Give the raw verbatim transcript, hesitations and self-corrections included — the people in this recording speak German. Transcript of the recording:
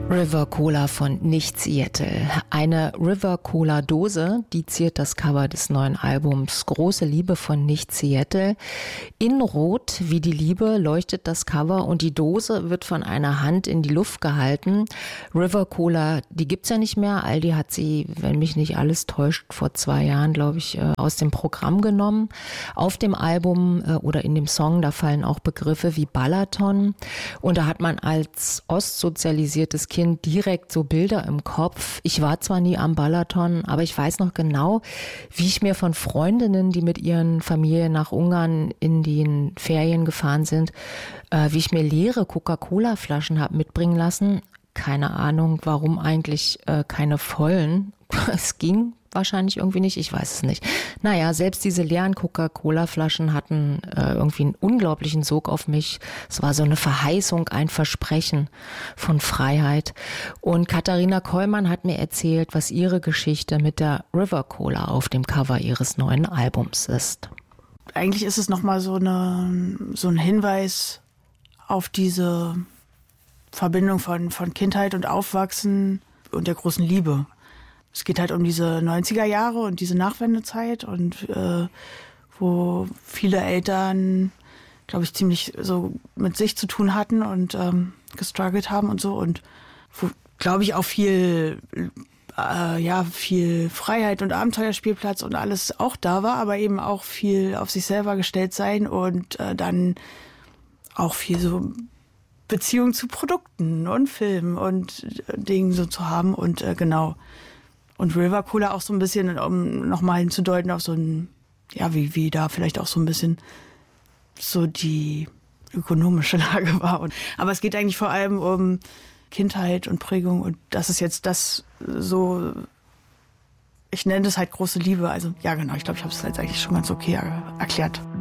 River Cola von Nicht Seattle. Eine River Cola Dose, die ziert das Cover des neuen Albums Große Liebe von Nicht Seattle. In Rot wie die Liebe leuchtet das Cover und die Dose wird von einer Hand in die Luft gehalten. River Cola, die gibt's ja nicht mehr. Aldi hat sie, wenn mich nicht alles täuscht, vor zwei Jahren, glaube ich, aus dem Programm genommen. Auf dem Album oder in dem Song, da fallen auch Begriffe wie Balaton. Und da hat man als ostsozialisiertes Kind direkt so Bilder im Kopf. Ich war zwar nie am Balaton, aber ich weiß noch genau, wie ich mir von Freundinnen, die mit ihren Familien nach Ungarn in den Ferien gefahren sind, äh, wie ich mir leere Coca-Cola-Flaschen habe mitbringen lassen. Keine Ahnung, warum eigentlich äh, keine vollen. Es ging wahrscheinlich irgendwie nicht, ich weiß es nicht. Naja, selbst diese leeren Coca-Cola-Flaschen hatten äh, irgendwie einen unglaublichen Sog auf mich. Es war so eine Verheißung, ein Versprechen von Freiheit. Und Katharina Kollmann hat mir erzählt, was ihre Geschichte mit der River Cola auf dem Cover ihres neuen Albums ist. Eigentlich ist es nochmal so, eine, so ein Hinweis auf diese Verbindung von, von Kindheit und Aufwachsen und der großen Liebe. Es geht halt um diese neunziger Jahre und diese Nachwendezeit und äh, wo viele Eltern, glaube ich, ziemlich so mit sich zu tun hatten und ähm, gestruggelt haben und so und wo, glaube ich, auch viel, äh, ja, viel Freiheit und Abenteuerspielplatz und alles auch da war, aber eben auch viel auf sich selber gestellt sein und äh, dann auch viel so Beziehung zu Produkten und Filmen und äh, Dingen so zu haben und äh, genau. Und River Cola auch so ein bisschen, um nochmal hinzudeuten auf so ein, ja, wie, wie da vielleicht auch so ein bisschen so die ökonomische Lage war. Und, aber es geht eigentlich vor allem um Kindheit und Prägung und das ist jetzt das so, ich nenne das halt große Liebe. Also ja genau, ich glaube, ich habe es jetzt eigentlich schon ganz okay erklärt.